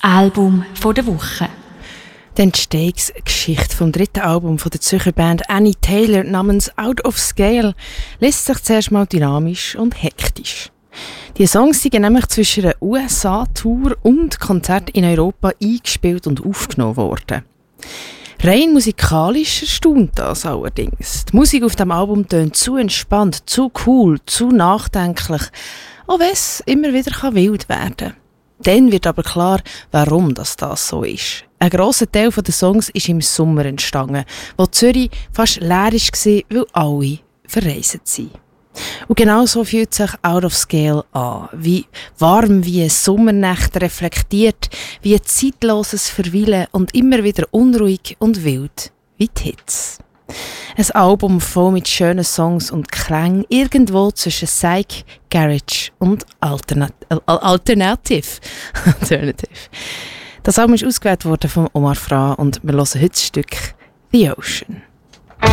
Album der Woche. Die Entstehungsgeschichte vom dritten Album von der Zürcher Band Annie Taylor namens Out of Scale lässt sich zuerst mal dynamisch und hektisch. Die Songs sind nämlich zwischen einer USA-Tour und Konzert in Europa eingespielt und aufgenommen worden. Rein musikalisch erstaunt das allerdings. Die Musik auf dem Album tönt zu entspannt, zu cool, zu nachdenklich, auch wenn es immer wieder wild werden kann. Dann wird aber klar, warum das so ist. Ein grosser Teil der Songs ist im Sommer entstanden, wo Zürich fast leer war, weil alle verreist sind. Und genau so fühlt sich Out of Scale an. Wie warm wie eine Sommernacht reflektiert, wie ein zeitloses Verweilen und immer wieder unruhig und wild wie die Hits. Ein Album voll mit schönen Songs und Klängen irgendwo zwischen Psych, Garage und Alternative. Das Album ist ausgewählt worden von Omar Fra und wir hören heute das Stück The Ocean.